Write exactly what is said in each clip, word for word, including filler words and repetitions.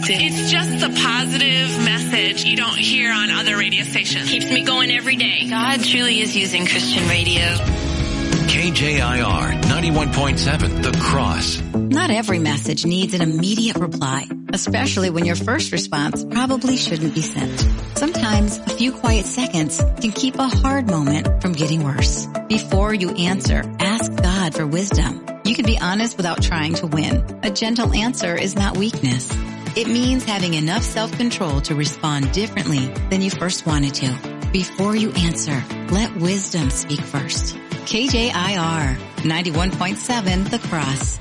something. It's just the positive message you don't hear on other radio stations. Keeps me going every day. God truly is using Christian radio. K J I R ninety-one point seven, The Cross. Not every message needs an immediate reply, especially when your first response probably shouldn't be sent. Sometimes a few quiet seconds can keep a hard moment from getting worse. Before you answer, ask God for wisdom. You can be honest without trying to win. A gentle answer is not weakness. It means having enough self-control to respond differently than you first wanted to. Before you answer, let wisdom speak first. K J I R ninety-one point seven, The Cross.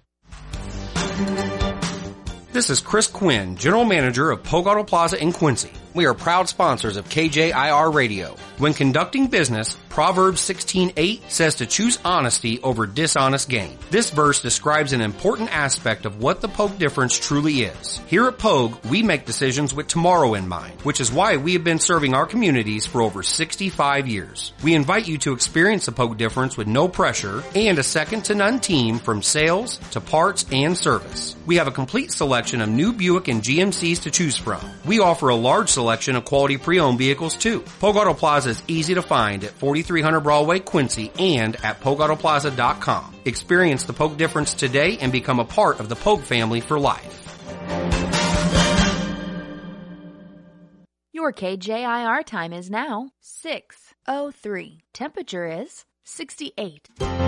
This is Chris Quinn, General Manager of Pogue Auto Plaza in Quincy. We are proud sponsors of K J I R Radio. When conducting business, Proverbs sixteen eight says to choose honesty over dishonest gain. This verse describes an important aspect of what the Pogue difference truly is. Here at Pogue, we make decisions with tomorrow in mind, which is why we have been serving our communities for over sixty-five years. We invite you to experience the Pogue difference with no pressure and a second-to-none team from sales to parts and service. We have a complete selection of new Buick and G M Cs to choose from. We offer a large selection of quality pre-owned vehicles too. Pogue Auto Plaza is easy to find at forty-three hundred Broadway, Quincy, and at pogue auto plaza dot com. Experience the Pogue difference today and become a part of the Pogue family for life. Your K J I R time is now six oh three. Temperature is sixty-eight.